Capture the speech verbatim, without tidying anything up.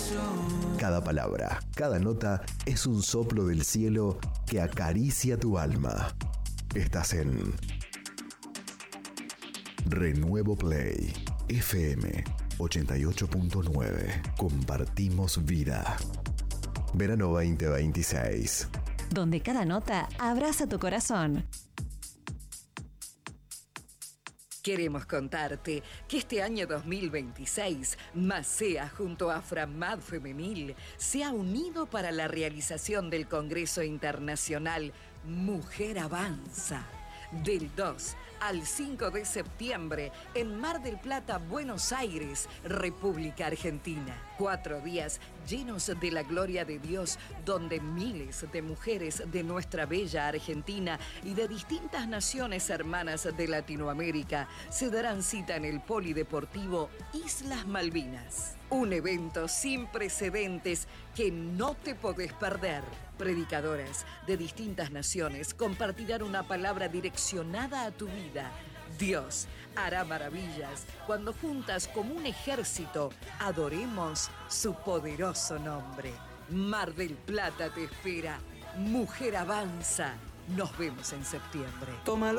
Cada palabra, cada nota es un soplo del cielo que acaricia tu alma. Estás en Renuevo Play, F M ochenta y ocho punto nueve. Compartimos vida. Verano veinte veintiséis. Donde cada nota abraza tu corazón. Queremos contarte que este año dos mil veintiséis, MASEA junto a Framad Femenil se ha unido para la realización del Congreso Internacional Mujer Avanza. Del dos al cinco de septiembre en Mar del Plata, Buenos Aires, República Argentina. Cuatro días llenos de la gloria de Dios, donde miles de mujeres de nuestra bella Argentina y de distintas naciones hermanas de Latinoamérica se darán cita en el Polideportivo Islas Malvinas. Un evento sin precedentes que no te podés perder. Predicadoras de distintas naciones compartirán una palabra direccionada a tu vida. Dios hará maravillas cuando juntas como un ejército adoremos su poderoso nombre. Mar del Plata te espera. Mujer Avanza. Nos vemos en septiembre. Tómalo.